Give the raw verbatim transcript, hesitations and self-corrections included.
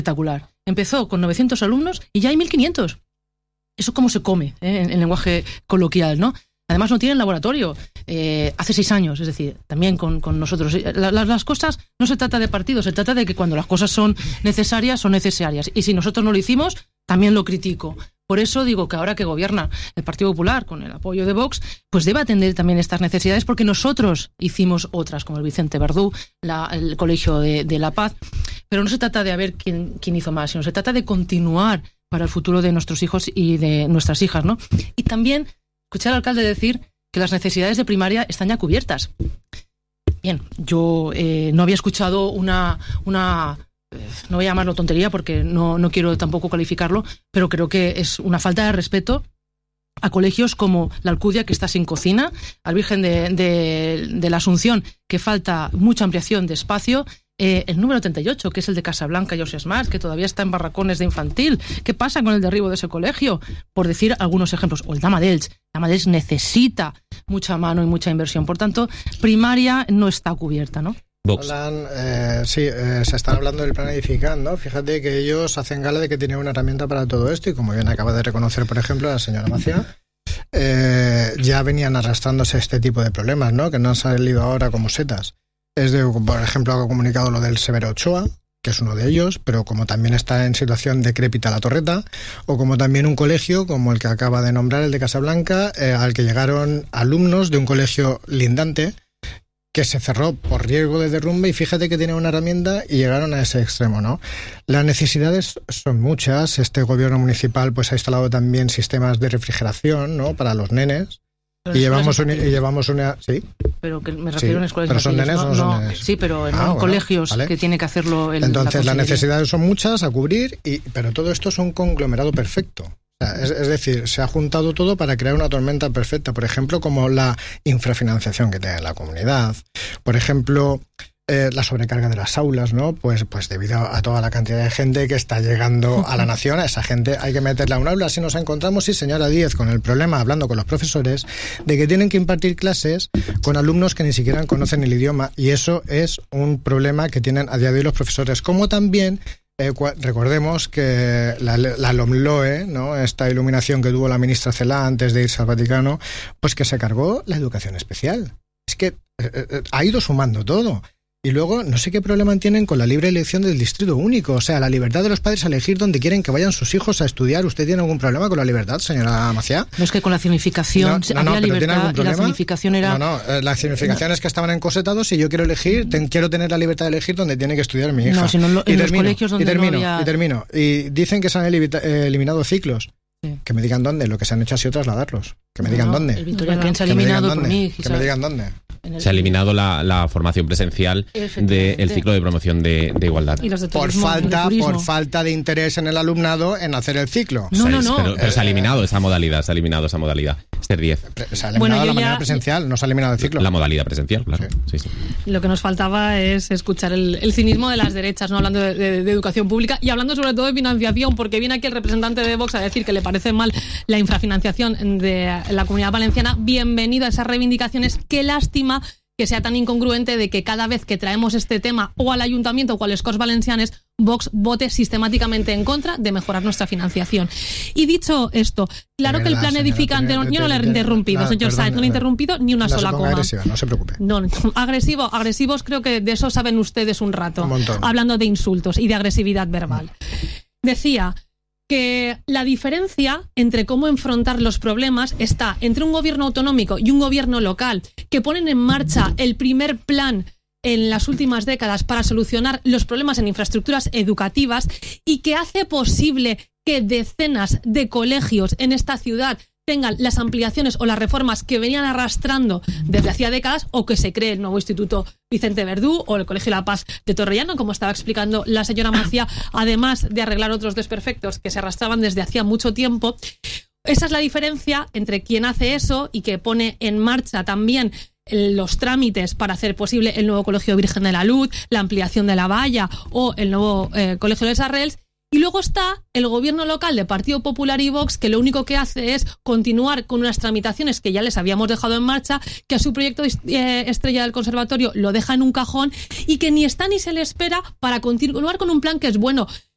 espectacular. Empezó con novecientos alumnos y ya hay mil quinientos. Eso cómo se come, ¿eh? en, en lenguaje coloquial, ¿no? Además no tienen laboratorio. Eh, hace seis años, es decir, también con, con nosotros. La, la, las cosas no se trata de partidos, se trata de que cuando las cosas son necesarias, son necesarias. Y si nosotros no lo hicimos, también lo critico. Por eso digo que ahora que gobierna el Partido Popular con el apoyo de Vox, pues debe atender también estas necesidades, porque nosotros hicimos otras, como el Vicente Verdú, la, el Colegio de, de la Paz. Pero no se trata de a ver quién, quién hizo más, sino se trata de continuar para el futuro de nuestros hijos y de nuestras hijas, ¿no? Y también escuché al alcalde decir que las necesidades de primaria están ya cubiertas. Bien, yo eh, no había escuchado una... una no voy a llamarlo tontería porque no, no quiero tampoco calificarlo, pero creo que es una falta de respeto a colegios como la Alcudia, que está sin cocina, al Virgen de, de, de la Asunción, que falta mucha ampliación de espacio, eh, el número treinta y ocho, que es el de Casablanca y Osesmar, que todavía está en barracones de infantil. ¿Qué pasa con el derribo de ese colegio? Por decir algunos ejemplos. O el Dama d'Elx. Dama d'Elx necesita mucha mano y mucha inversión. Por tanto, primaria no está cubierta, ¿no? Hablan, eh, sí, eh, se están hablando del plan Edificant, ¿no? Fíjate que ellos hacen gala de que tienen una herramienta para todo esto y, como bien acaba de reconocer, por ejemplo, la señora Macia, eh, ya venían arrastrándose este tipo de problemas, ¿no? Que no han salido ahora como setas. Es de, por ejemplo, ha comunicado lo del Severo Ochoa, que es uno de ellos, pero como también está en situación decrépita la Torreta, o como también un colegio como el que acaba de nombrar, el de Casablanca, eh, al que llegaron alumnos de un colegio lindante, que se cerró por riesgo de derrumbe, y fíjate que tiene una herramienta y llegaron a ese extremo, ¿no? Las necesidades son muchas. Este gobierno municipal pues ha instalado también sistemas de refrigeración, ¿no? Para los nenes. Pero y llevamos, un, y llevamos una... ¿Sí? Pero que me refiero sí, en escuelas ¿pero son nenes no, o no son no, nenes? Sí, pero en, ah, en bueno, colegios vale. que tiene que hacerlo el Entonces, la las necesidades son muchas a cubrir, y pero todo esto es un conglomerado perfecto. Es, es decir, se ha juntado todo para crear una tormenta perfecta. Por ejemplo, como la infrafinanciación que tiene la comunidad. Por ejemplo, eh, la sobrecarga de las aulas, ¿no? Pues, pues debido a toda la cantidad de gente que está llegando a la nación, a esa gente hay que meterla a un aula. Si nos encontramos, sí, señora Díez, con el problema, hablando con los profesores, de que tienen que impartir clases con alumnos que ni siquiera conocen el idioma, y eso es un problema que tienen a día de hoy los profesores. Como también... Eh, recordemos que la, la LOMLOE, ¿no? Esta iluminación que tuvo la ministra Celaá antes de irse al Vaticano, pues que se cargó la educación especial. Es que eh, eh, ha ido sumando todo. Y luego, no sé qué problema tienen con la libre elección del distrito único. O sea, la libertad de los padres a elegir dónde quieren que vayan sus hijos a estudiar. ¿Usted tiene algún problema con la libertad, señora Maciá? No, es que con la zonificación no, no, no, había libertad y la zonificación era... No, no, la zonificación no. Es que estaban encosetados y yo quiero elegir, ten, quiero tener la libertad de elegir dónde tiene que estudiar mi hija. No, sino en, lo, en y los termino, colegios donde y termino, no había... Y termino, y dicen que se han eliminado ciclos. Sí. Que me digan dónde. Lo que se han hecho ha sido trasladarlos. Que me digan no, dónde. El Victoria Kent se ha eliminado por mí. Que me digan dónde. Se ha eliminado la, la formación presencial del ciclo de promoción de, de igualdad. Y los de por falta de por falta de interés en el alumnado en hacer el ciclo. No, no, no. Pero, pero eh, se ha eliminado esa modalidad, se ha eliminado esa modalidad. Esther Díez. Se ha eliminado bueno, la manera ya... presencial, no se ha eliminado el ciclo. La modalidad presencial, claro. Sí. Sí, sí. Lo que nos faltaba es escuchar el, el cinismo de las derechas, no hablando de, de, de educación pública y hablando sobre todo de financiación, porque viene aquí el representante de Vox a decir que le parece mal la infrafinanciación de la Comunidad Valenciana. Bienvenido a esas reivindicaciones. Qué lástima que sea tan incongruente de que cada vez que traemos este tema o al Ayuntamiento o a les Corts Valencianes, Vox vote sistemáticamente en contra de mejorar nuestra financiación. Y dicho esto, claro que el plan edificante... Yo no le he interrumpido, señor Sáenz, no le he interrumpido ni una sola coma. Agresiva, no se preocupe. No, agresivo, agresivos creo que de eso saben ustedes un rato. Un hablando de insultos y de agresividad verbal. Decía... que la diferencia entre cómo enfrentar los problemas está entre un gobierno autonómico y un gobierno local que ponen en marcha el primer plan en las últimas décadas para solucionar los problemas en infraestructuras educativas y que hace posible que decenas de colegios en esta ciudad tengan las ampliaciones o las reformas que venían arrastrando desde hacía décadas, o que se cree el nuevo Instituto Vicente Verdú o el Colegio La Paz de Torrellano, como estaba explicando la señora Macia, además de arreglar otros desperfectos que se arrastraban desde hacía mucho tiempo. Esa es la diferencia entre quien hace eso y que pone en marcha también los trámites para hacer posible el nuevo Colegio Virgen de la Luz, la ampliación de la valla o el nuevo eh, Colegio de Sarrels. Y luego está el gobierno local de Partido Popular y Vox, que lo único que hace es continuar con unas tramitaciones que ya les habíamos dejado en marcha, que a su proyecto eh, estrella del conservatorio lo deja en un cajón y que ni está ni se le espera para continuar con un plan que es bueno.